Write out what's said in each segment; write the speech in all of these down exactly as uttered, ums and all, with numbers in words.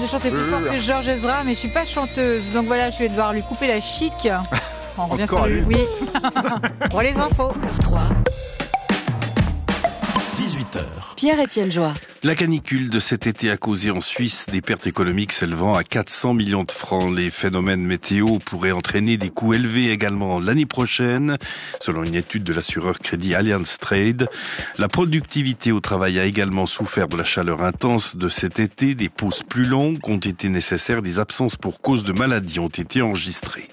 de chanter plus fort que Georges Ezra, mais je suis pas chanteuse. Donc voilà, je vais devoir lui couper la chic. On revient sur lui. Oui. Pour les infos. trois. dix-huit heures. Pierre-Étienne Joie. La canicule de cet été a causé en Suisse des pertes économiques s'élevant à quatre cents millions de francs. Les phénomènes météo pourraient entraîner des coûts élevés également l'année prochaine. Selon une étude de l'assureur crédit Allianz Trade, la productivité au travail a également souffert de la chaleur intense de cet été. Des pauses plus longues ont été nécessaires. Des absences pour cause de maladie ont été enregistrées.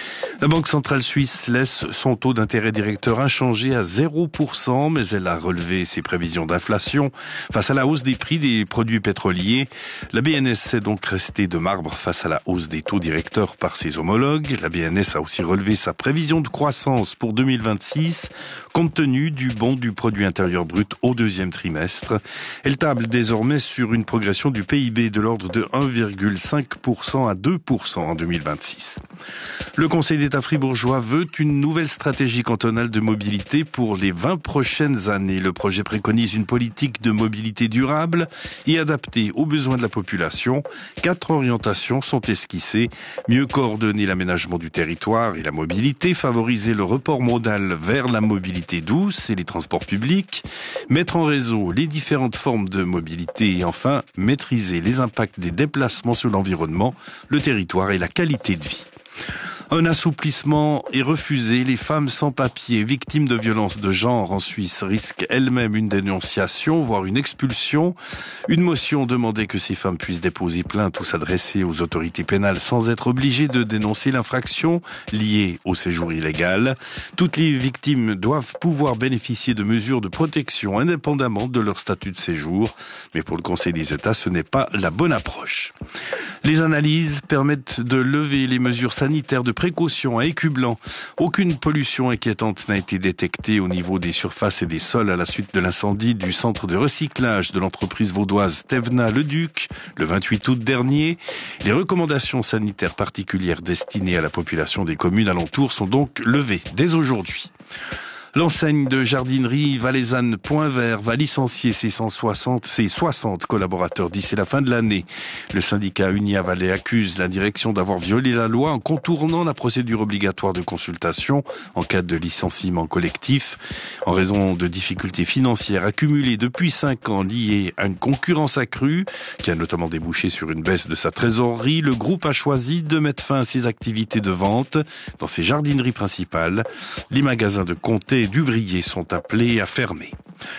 La Banque centrale suisse laisse son taux d'intérêt directeur inchangé à zéro pour cent, mais elle a relevé ses prévisions d'inflation face à la hausse des prix des produits pétroliers. La B N S est donc restée de marbre face à la hausse des taux directeurs par ses homologues. La B N S a aussi relevé sa prévision de croissance pour deux mille vingt-six, compte tenu du bond du produit intérieur brut au deuxième trimestre. Elle table désormais sur une progression du P I B de l'ordre de un virgule cinq pour cent à deux pour cent en deux mille vingt-six. Le Conseil d'État fribourgeois veut une nouvelle stratégie cantonale de mobilité pour les vingt prochaines années. Le projet préconise une politique de mobilité durable et adaptée aux besoins de la population. Quatre orientations sont esquissées. Mieux coordonner l'aménagement du territoire et la mobilité, favoriser le report modal vers la mobilité douce et les transports publics, mettre en réseau les différentes formes de mobilité et enfin maîtriser les impacts des déplacements sur l'environnement, le territoire et la qualité de vie. Un assouplissement est refusé. Les femmes sans papier victimes de violences de genre en Suisse risquent elles-mêmes une dénonciation, voire une expulsion. Une motion demandait que ces femmes puissent déposer plainte ou s'adresser aux autorités pénales sans être obligées de dénoncer l'infraction liée au séjour illégal. Toutes les victimes doivent pouvoir bénéficier de mesures de protection indépendamment de leur statut de séjour. Mais pour le Conseil des États, ce n'est pas la bonne approche. Les analyses permettent de lever les mesures sanitaires de précaution à Écublanc. Aucune pollution inquiétante n'a été détectée au niveau des surfaces et des sols à la suite de l'incendie du centre de recyclage de l'entreprise vaudoise Thévenat-le-Duc le vingt-huit août dernier. Les recommandations sanitaires particulières destinées à la population des communes alentours sont donc levées dès aujourd'hui. L'enseigne de jardinerie valaisanne Point Vert va licencier ses cent soixante, ses soixante collaborateurs d'ici la fin de l'année. Le syndicat Unia Valais accuse la direction d'avoir violé la loi en contournant la procédure obligatoire de consultation en cas de licenciement collectif. En raison de difficultés financières accumulées depuis cinq ans liées à une concurrence accrue, qui a notamment débouché sur une baisse de sa trésorerie, le groupe a choisi de mettre fin à ses activités de vente dans ses jardineries principales. Les magasins de Comté et d'Uvrier sont appelés à fermer.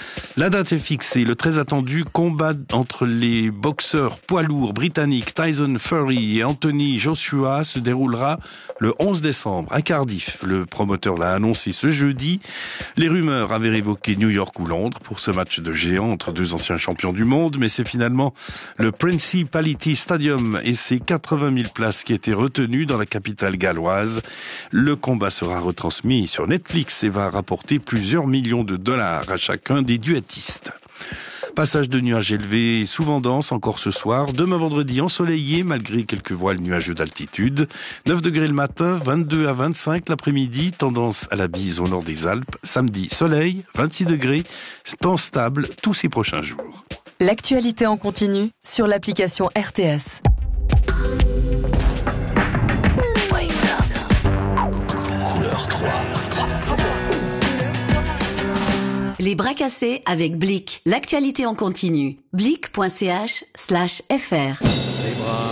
La date est fixée. Le très attendu combat entre les boxeurs poids lourds britanniques Tyson Fury et Anthony Joshua se déroulera le onze décembre à Cardiff. Le promoteur l'a annoncé ce jeudi. Les rumeurs avaient évoqué New York ou Londres pour ce match de géant entre deux anciens champions du monde, mais c'est finalement le Principality Stadium et ses quatre-vingt mille places qui étaient retenues dans la capitale galloise. Le combat sera retransmis sur Netflix et va rapporter plusieurs millions de dollars à chacun des duettistes. Passage de nuages élevés, souvent denses encore ce soir. Demain vendredi ensoleillé malgré quelques voiles nuageux d'altitude. neuf degrés le matin, vingt-deux à vingt-cinq l'après-midi. Tendance à la bise au nord des Alpes. Samedi, soleil, vingt-six degrés. Temps stable tous ces prochains jours. L'actualité en continu sur l'application R T S. Couleur trois. Les bras cassés avec Blick. L'actualité en continu. Blick.ch slash fr. Les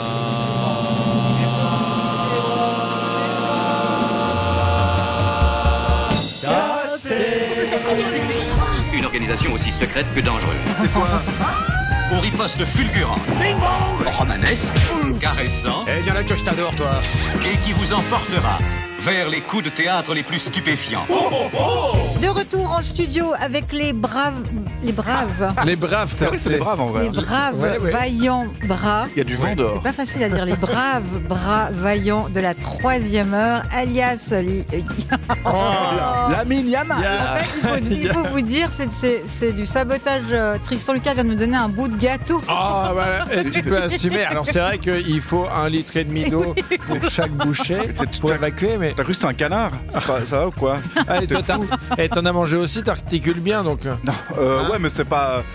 bras cassés. Une organisation aussi secrète que dangereuse. C'est quoi? On riposte fulgurant, romanesque, caressant, Eh bien là que je t'adore, toi. et qui vous emportera vers les coups de théâtre les plus stupéfiants. De retour en studio avec les braves, les braves, Les braves, ça C'est les braves en vrai. les braves, Ouais, ouais. vaillants bras. Il y a du vent C'est dehors. pas facile à dire, les braves bras vaillants de la troisième heure, alias. li- La mine Yana. En fait, il faut, il faut vous dire, c'est, c'est, c'est du sabotage. euh, Tristan Lucas vient de me donner un bout de gâteau. Ah, voilà. Et tu peux assumer. Alors, c'est vrai qu'il faut un litre et demi d'eau pour chaque bouchée pour évacuer, mais. T'as cru que c'était un canard? C'est pas- Ça va ou quoi? Ah, et toi, t'as- et t'en as mangé aussi, t'articules bien, donc. Non, euh, ouais, mais c'est pas.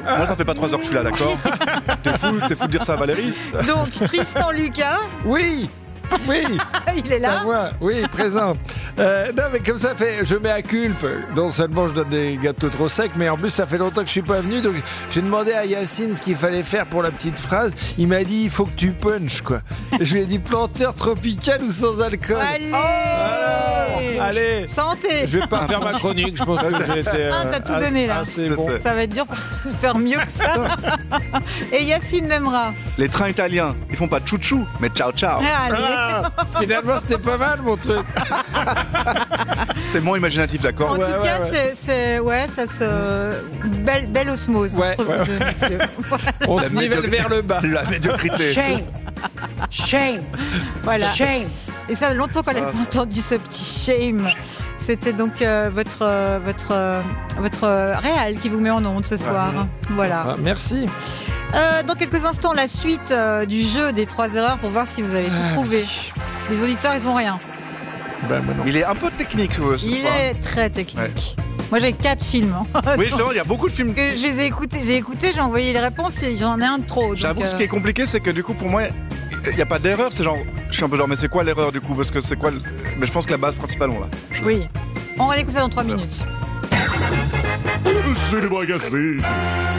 Moi, ça fait pas trois heures que je suis là, d'accord? T'es fou, t'es fou de dire ça à Valérie? Donc, Tristan Lucas. Oui. Oui, il est là. Moi. Oui, présent. Euh, non, mais comme ça fait, je mets à culpe. Non seulement je donne des gâteaux trop secs, mais en plus ça fait longtemps que je suis pas venu, donc j'ai demandé à Yacine ce qu'il fallait faire pour la petite phrase. Il m'a dit il faut que tu punches quoi. Et je lui ai dit planteur tropical ou sans alcool. Allez, oh allez, allez. Santé. Je vais pas faire ma chronique. Je pense que j'ai été. Euh, ah, t'as tout donné là. C'est bon. Ça va être dur pour faire mieux que ça. Et Yacine Nemra. Les trains italiens, ils font pas chouchou, mais ciao ciao. Allez. Ah, finalement, c'était pas mal mon truc. C'était moins imaginatif, d'accord? En ouais, tout ouais, cas, ouais. c'est, c'est ouais, ça se belle, belle osmose Ouais, entre ouais. vous deux, monsieur. On La se nivelle médio- vers le bas. La médiocrité. Shame. Shame. Voilà. Shame. Et ça fait longtemps qu'on n'a pas entendu ce petit shame. C'était donc euh, votre euh, votre euh, votre euh, réal qui vous met en onde ce soir. Voilà. Ah, merci. Euh, dans quelques instants, la suite euh, du jeu des trois erreurs pour voir si vous avez tout Ah, trouvé. Les auditeurs, ils ont rien. Ben, moi non. Il est un peu technique, euh, ce Il soir. est très technique. Moi, j'ai quatre films. Oui, justement, il y a beaucoup de films. Parce que je les ai écoutés, j'ai écouté, j'ai envoyé les réponses et j'en ai un de trop. donc, J'avoue que ce euh, qui est compliqué, c'est que du coup, pour moi, il n'y a pas d'erreur. C'est genre, je suis un peu genre, mais c'est quoi l'erreur du coup? Parce que c'est quoi le- Mais je pense que la base principale, on l'a. Oui. On va écouter ça dans trois minutes. C'est les bras cassés.